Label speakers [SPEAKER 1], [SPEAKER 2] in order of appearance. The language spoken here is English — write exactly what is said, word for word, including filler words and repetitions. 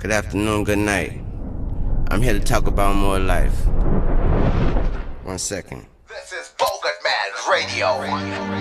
[SPEAKER 1] Good afternoon, good night. I'm here to talk about more life. One second.
[SPEAKER 2] This is Bogut Man's Radio.